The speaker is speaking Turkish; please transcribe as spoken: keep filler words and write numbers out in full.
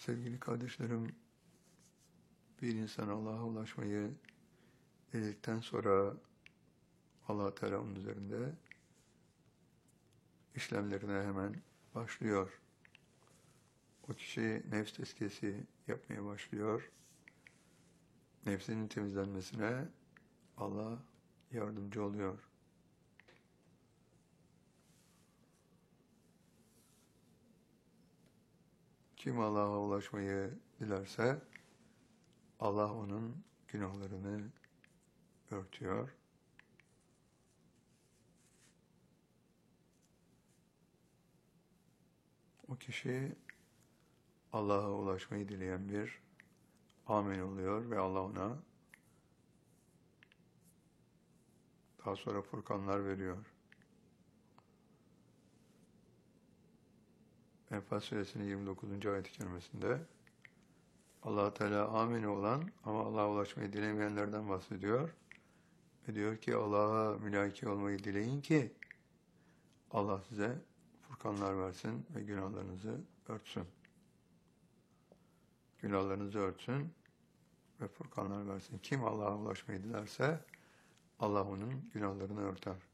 Sevgili kardeşlerim, bir insan Allah'a ulaşmayı bildikten sonra Allah Teala onun üzerinde işlemlerine hemen başlıyor. O kişi nefs tezkiyesi yapmaya başlıyor. Nefsinin temizlenmesine Allah yardımcı oluyor. Kim Allah'a ulaşmayı dilerse Allah onun günahlarını örtüyor. O kişi Allah'a ulaşmayı dileyen bir amin oluyor ve Allah ona daha sonra furkanlar veriyor. Enfal Suresinin yirmi dokuzuncu ayet-i kerimesinde Allah Teala amin olan ama Allah'a ulaşmayı dilemeyenlerden bahsediyor. Ve diyor ki Allah'a mülaki olmayı dileyin ki Allah size furkanlar versin ve günahlarınızı örtsün. Günahlarınızı örtsün ve furkanlar versin. Kim Allah'a ulaşmayı dilerse Allah onun günahlarını örter.